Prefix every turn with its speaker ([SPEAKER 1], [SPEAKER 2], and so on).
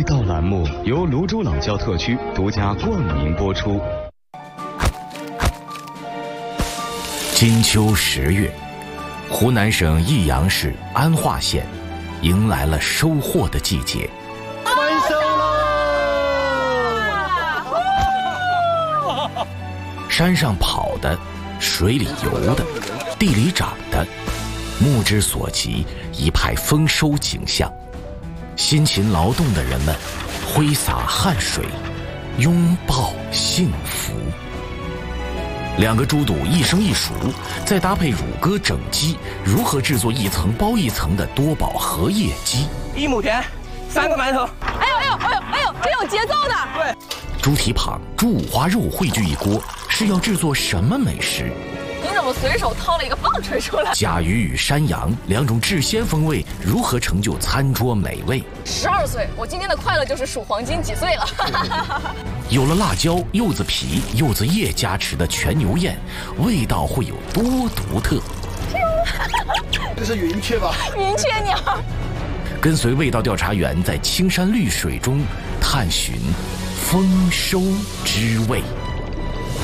[SPEAKER 1] 道栏目由泸州老窖特区独家冠名播出。
[SPEAKER 2] 金秋10月，湖南省益阳市安化县迎来了收获的季节。
[SPEAKER 3] 丰收
[SPEAKER 2] 了！山上跑的，水里游的，地里长的，目之所及，一派丰收景象。辛勤劳动的人们挥洒汗水，拥抱幸福。2个猪肚一生一熟，再搭配乳鸽整鸡，如何制作一层包一层的多宝荷叶鸡
[SPEAKER 3] ？1亩田，3个馒头。
[SPEAKER 4] 哎呦，挺有节奏的。
[SPEAKER 3] 对。
[SPEAKER 2] 猪蹄膀、猪五花肉汇聚一锅，是要制作什么美食？
[SPEAKER 4] 你怎么随手掏了一个棒槌出来？
[SPEAKER 2] 甲鱼与山羊2种制鲜风味，如何成就餐桌美味
[SPEAKER 4] ？12岁，我今天的快乐就是数黄金几岁了。
[SPEAKER 2] 有了辣椒、柚子皮、柚子叶加持的全牛宴，味道会有多独特？
[SPEAKER 3] 这是云雀吧？
[SPEAKER 4] 云雀鸟。
[SPEAKER 2] 跟随味道调查员在青山绿水中探寻丰收之味。